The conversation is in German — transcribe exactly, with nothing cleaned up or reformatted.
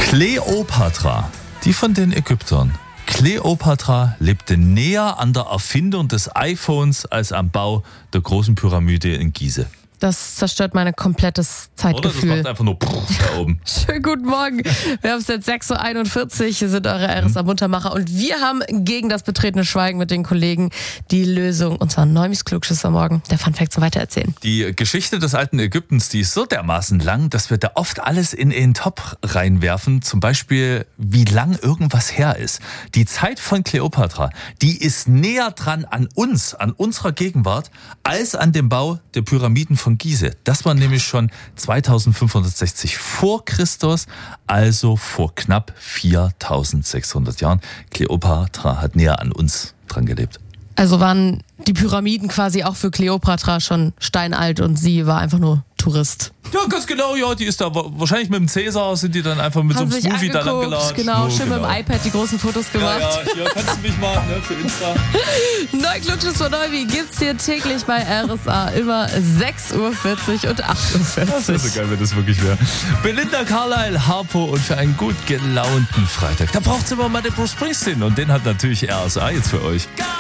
Kleopatra, die von den Ägyptern. Kleopatra lebte näher an der Erfindung des iPhones als am Bau der großen Pyramide in Gizeh. Das zerstört mein komplettes Zeitgefühl. Oder das macht einfach nur da oben. Schönen guten Morgen. Wir haben es jetzt sechs Uhr einundvierzig, hier sind eure R S A-Muntermacher und wir haben gegen das betretene Schweigen mit den Kollegen die Lösung unserer Neumis Klugschisser morgen. Der Funfact zum Weitererzählen. Die Geschichte des alten Ägyptens, die ist so dermaßen lang, dass wir da oft alles in einen Topf reinwerfen. Zum Beispiel, wie lang irgendwas her ist. Die Zeit von Kleopatra, die ist näher dran an uns, an unserer Gegenwart, als an dem Bau der Pyramiden von von Gizeh. Das war nämlich schon zweitausendfünfhundertsechzig vor Christus, also vor knapp viertausendsechshundert Jahren. Kleopatra hat näher an uns dran gelebt. Also waren die Pyramiden quasi auch für Kleopatra schon steinalt und sie war einfach nur Tourist. Ja, ganz genau, ja, die ist da wahrscheinlich mit dem Cäsar, sind die dann einfach mit Haben so einem Smoothie da lang gelatscht. Genau, oh, schön genau. mit dem iPad die großen Fotos gemacht. Ja, ja, hier kannst du mich machen, ne, für Insta. Neu Klugschiss von Neuwi gibt's hier täglich bei R S A immer sechs Uhr vierzig und acht Uhr vierzig. Das wäre so geil, wenn das wirklich wäre. Belinda Carlisle, Harpo und für einen gut gelaunten Freitag. Da braucht's immer mal den Bruce Springsteen und den hat natürlich R S A jetzt für euch.